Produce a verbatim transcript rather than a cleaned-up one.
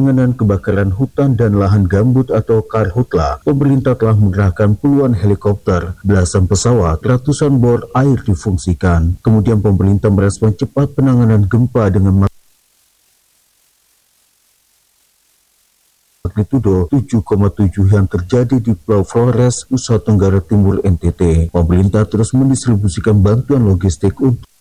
penanganan kebakaran hutan dan lahan gambut atau Karhutla, pemerintah telah mengerahkan puluhan helikopter, belasan pesawat, ratusan bor air difungsikan. Kemudian pemerintah merespon cepat penanganan gempa dengan magnitudo tujuh koma tujuh yang terjadi di Pulau Flores, Nusa Tenggara Timur N T T. Pemerintah terus mendistribusikan bantuan logistik untuk